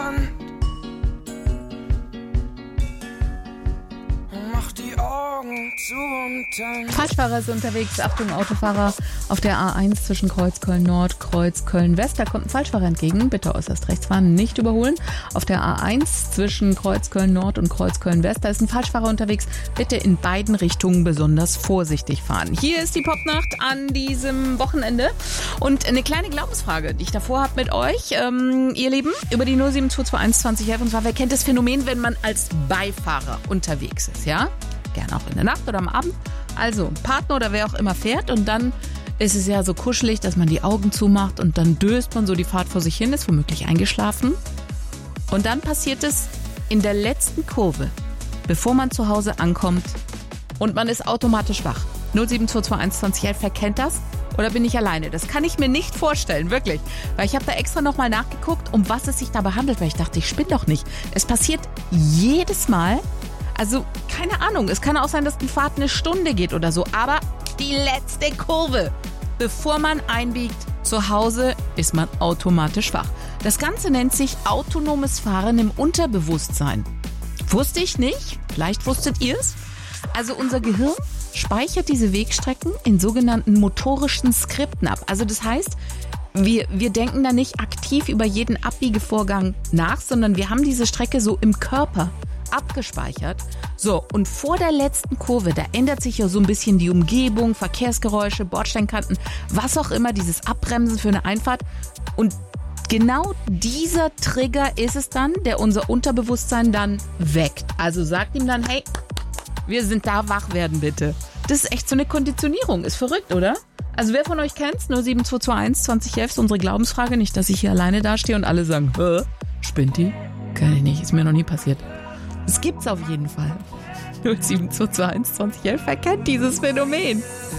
Strand. Mach die Augen zu und dann. Falschfahrer ist unterwegs. Achtung, Autofahrer auf der A1 zwischen Kreuz Köln-Nord, Kreuz Köln-West. Da kommt ein Falschfahrer entgegen. Bitte äußerst rechts fahren, nicht überholen. Auf der A1 zwischen Kreuz Köln-Nord und Kreuz Köln-West. Da ist ein Falschfahrer unterwegs. Bitte in beiden Richtungen besonders vorsichtig fahren. Hier ist die Popnacht an diesem Wochenende. Und eine kleine Glaubensfrage, die ich davor habe mit euch, ihr Lieben, über die 07221 2011. Und zwar, wer kennt das Phänomen, wenn man als Beifahrer unterwegs ist, ja? Gerne auch in der Nacht oder am Abend. Also Partner oder wer auch immer fährt und dann ist es ja so kuschelig, dass man die Augen zumacht und dann döst man so die Fahrt vor sich hin, ist womöglich eingeschlafen. Und dann passiert es in der letzten Kurve, bevor man zu Hause ankommt und man ist automatisch wach. 07221 2011, wer kennt das? Oder bin ich alleine? Das kann ich mir nicht vorstellen, wirklich. Weil ich habe da extra nochmal nachgeguckt, um was es sich dabei handelt, weil ich dachte, ich spinne doch nicht. Es passiert jedes Mal. Also, keine Ahnung, es kann auch sein, dass die Fahrt eine Stunde geht oder so, aber die letzte Kurve, bevor man einbiegt zu Hause, ist man automatisch wach. Das Ganze nennt sich autonomes Fahren im Unterbewusstsein. Wusste ich nicht, vielleicht wusstet ihr es. Also unser Gehirn speichert diese Wegstrecken in sogenannten motorischen Skripten ab. Also das heißt, wir denken da nicht aktiv über jeden Abbiegevorgang nach, sondern wir haben diese Strecke so im Körper abgespeichert. So, und vor der letzten Kurve, da ändert sich ja so ein bisschen die Umgebung, Verkehrsgeräusche, Bordsteinkanten, was auch immer, dieses Abbremsen für eine Einfahrt. Und genau dieser Trigger ist es dann, der unser Unterbewusstsein dann weckt. Also sagt ihm dann, hey, wir sind da, wach werden bitte. Das ist echt so eine Konditionierung, ist verrückt, oder? Also wer von euch kennt's? 07221 2011 ist unsere Glaubensfrage, nicht, dass ich hier alleine dastehe und alle sagen, spinnt die? Kann ich nicht, ist mir noch nie passiert. Es gibt's auf jeden Fall. 07221 2011 erkennt dieses Phänomen.